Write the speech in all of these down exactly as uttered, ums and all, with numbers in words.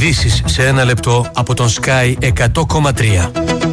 Ειδήσεις σε ένα λεπτό από τον Sky εκατό κόμμα τρία.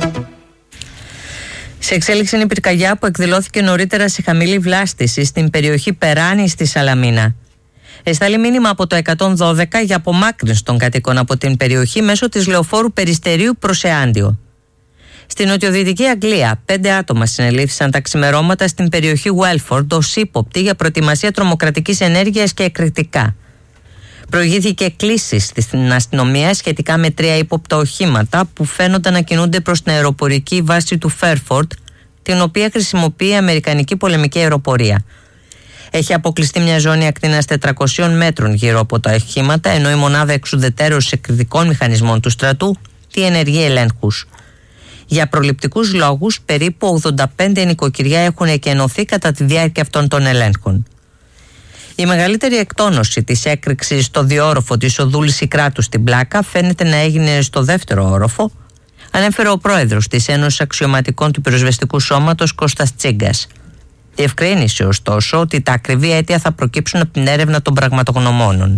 Σε εξέλιξη είναι η πυρκαγιά που εκδηλώθηκε νωρίτερα σε χαμηλή βλάστηση στην περιοχή Περάνη στη Σαλαμίνα. Εστάλει μήνυμα από το εκατόν δώδεκα για απομάκρυνση των κατοίκων από την περιοχή μέσω της λεωφόρου Περιστερίου προς Εάντιο. Στην νοτιοδυτική Αγγλία, πέντε άτομα συνελήφθησαν τα ξημερώματα στην περιοχή Welford ως ύποπτοι για προετοιμασία τρομοκρατικής ενέργειας και εκρηκτικά. Προηγήθηκε κλήση στην αστυνομία σχετικά με τρία ύποπτα οχήματα που φαίνονταν να κινούνται προς την αεροπορική βάση του Fairford, την οποία χρησιμοποιεί η Αμερικανική πολεμική αεροπορία. Έχει αποκλειστεί μια ζώνη ακτίνας τετρακοσίων μέτρων γύρω από τα οχήματα, ενώ η μονάδα εξουδετερώσης εκρηκτικών μηχανισμών του στρατού διενεργεί ελέγχους. Για προληπτικούς λόγους, περίπου ογδόντα πέντε νοικοκυριά έχουν εκενωθεί κατά τη διάρκεια αυτών των ελέγχων. Η μεγαλύτερη εκτόνωση της έκρηξης στο διόροφο της οδού Λυσικράτου στην Πλάκα φαίνεται να έγινε στο δεύτερο όροφο, ανέφερε ο πρόεδρος της Ένωσης Αξιωματικών του Πυροσβεστικού Σώματος Κώστας Τσίγκας. Διευκρίνησε ωστόσο ότι τα ακριβή αίτια θα προκύψουν από την έρευνα των πραγματογνωμόνων.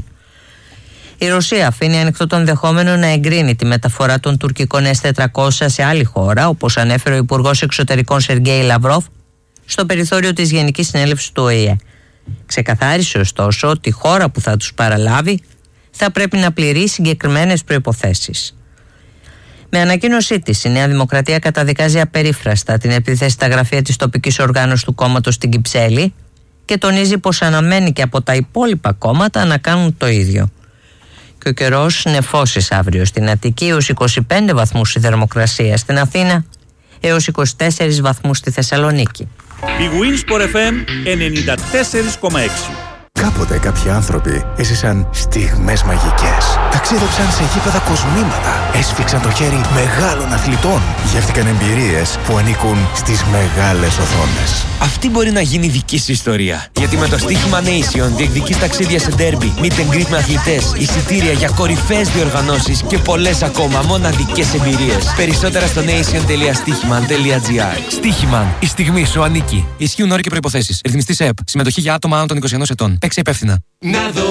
Η Ρωσία αφήνει ανοιχτό το ενδεχόμενο να εγκρίνει τη μεταφορά των τουρκικών ες τετρακόσια σε άλλη χώρα, όπως ανέφερε ο Υπουργός Εξωτερικών Σεργέη Λαυρόφ στο περιθώριο της Γενικής Συνέλευσης του Ο Η Ε. Ξεκαθάρισε ωστόσο ότι η χώρα που θα τους παραλάβει θα πρέπει να πληρεί συγκεκριμένες προϋποθέσεις. Με ανακοίνωσή της, η Νέα Δημοκρατία καταδικάζει απερίφραστα την επίθεση στα γραφεία της τοπικής οργάνωσης του κόμματος στην Κυψέλη και τονίζει πως αναμένει και από τα υπόλοιπα κόμματα να κάνουν το ίδιο. Και ο καιρός νεφώσεις αύριο στην Αττική έως είκοσι πέντε βαθμούς η θερμοκρασία, στην Αθήνα έως είκοσι τέσσερις βαθμούς στη Θεσσαλονίκη. Η Winsport εφ εμ ενενήντα τέσσερα κόμμα έξι. Κάποτε κάποιοι άνθρωποι έζησαν στιγμές μαγικές. Ταξίδεψαν σε γήπεδα κοσμήματα. Έσφιξαν το χέρι μεγάλων αθλητών. Γεύτηκαν εμπειρίες που ανήκουν στις μεγάλες οθόνες. Αυτή μπορεί να γίνει δική σου ιστορία. Γιατί με το στοίχημα Nation διεκδικείς ταξίδια σε ντέρμπι, meet and greet με αθλητές, εισιτήρια για κορυφαίες διοργανώσεις και πολλές ακόμα μοναδικές εμπειρίες. Περισσότερα στο nation τελεία στοίχημαν τελεία τζι άρ. Στοίχημαν. Η στιγμή σου ανήκει. Ισχύουν όροι και προϋποθέσεις. Ρυθμιστής ΕΕΠ. Συμμετοχή για άτομα άνω των είκοσι ενός ετών. Παίξε υπεύθυνα.